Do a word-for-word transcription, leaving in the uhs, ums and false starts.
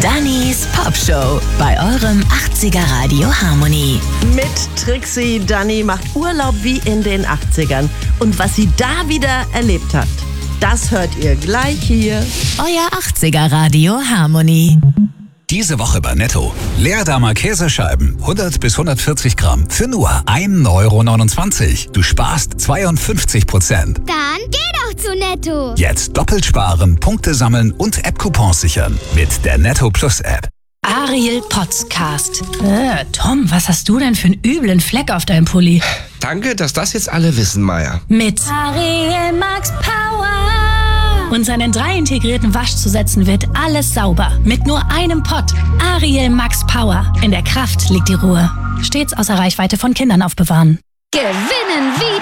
Dannys Popshow bei eurem achtziger Radio Harmony. Mit Trixie. Dani macht Urlaub wie in den achtzigern. Und was sie da wieder erlebt hat, das hört ihr gleich hier. Euer achtziger Radio Harmony. Diese Woche bei Netto. Leerdammer Käsescheiben, hundert bis hundertvierzig Gramm, für nur ein Euro neunundzwanzig. Du sparst zweiundfünfzig Prozent. Dann geh doch zu Netto. Jetzt doppelt sparen, Punkte sammeln und App-Coupons sichern mit der Netto Plus App. Ariel Podcast. Äh, Tom, was hast du denn für einen üblen Fleck auf deinem Pulli? Danke, dass das jetzt alle wissen, Maya. Mit Ariel Max Power. Und seinen drei integrierten Waschzusätzen wird alles sauber. Mit nur einem Pott. Ariel Max Power. In der Kraft liegt die Ruhe. Stets außer Reichweite von Kindern aufbewahren. Gewinnen wieder.